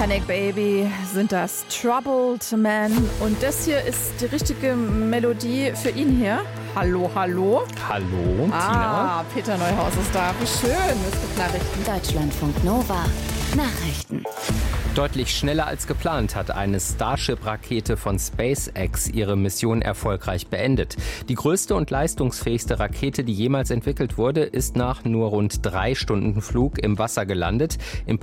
Panic Baby sind das, Troubled Man. Und das hier ist die richtige Melodie für ihn hier. Hallo, hallo. Hallo, Tina. Peter Neuhaus ist da. Wie schön. Es gibt Nachrichten. Deutschlandfunk Nova. Nachrichten. Deutlich schneller als geplant hat eine Starship-Rakete von SpaceX ihre Mission erfolgreich beendet. Die größte und leistungsfähigste Rakete, die jemals entwickelt wurde, ist nach nur rund 3 Stunden Flug im Wasser gelandet. Im